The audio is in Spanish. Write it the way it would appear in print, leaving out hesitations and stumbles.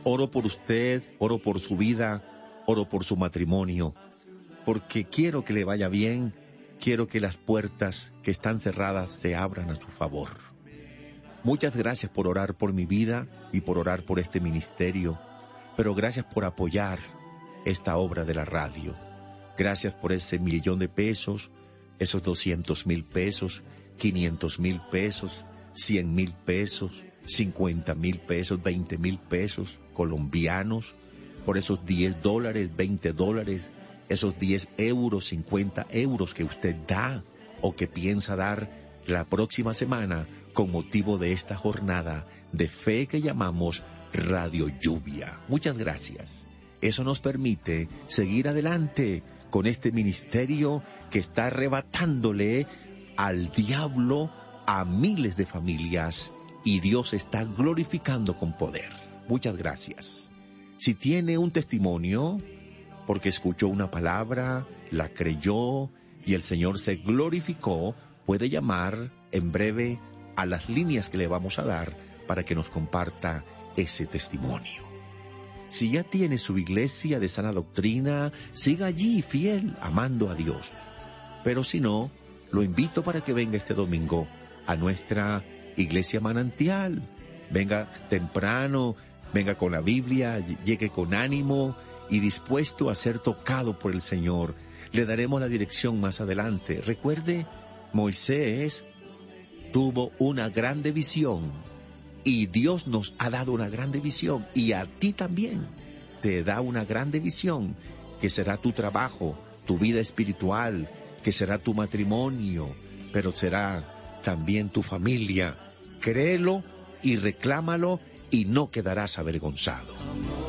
Oro por usted, oro por su vida, oro por su matrimonio, porque quiero que le vaya bien, quiero que las puertas que están cerradas se abran a su favor. Muchas gracias por orar por mi vida y por orar por este ministerio, pero gracias por apoyar esta obra de la radio. Gracias por ese 1,000,000 de pesos, esos 200,000 pesos, 500,000 pesos, 100,000 pesos, 50,000 pesos, 20,000 pesos colombianos, por esos $10, $20, esos 10 euros, 50 euros que usted da o que piensa dar la próxima semana con motivo de esta jornada de fe que llamamos Radio Lluvia. Muchas gracias. Eso nos permite seguir adelante con este ministerio que está arrebatándole al diablo a miles de familias y Dios está glorificando con poder. Muchas gracias. Si tiene un testimonio, porque escuchó una palabra, la creyó y el Señor se glorificó, puede llamar en breve a las líneas que le vamos a dar para que nos comparta ese testimonio. Si ya tiene su iglesia de sana doctrina, siga allí fiel, amando a Dios. Pero si no, lo invito para que venga este domingo a nuestra iglesia Manantial. Venga temprano, venga con la Biblia, llegue con ánimo y dispuesto a ser tocado por el Señor. Le daremos la dirección más adelante. Recuerde, Moisés tuvo una grande visión y Dios nos ha dado una grande visión y a ti también te da una grande visión que será tu trabajo, tu vida espiritual, que será tu matrimonio, pero será también tu familia. Créelo y reclámalo y no quedarás avergonzado.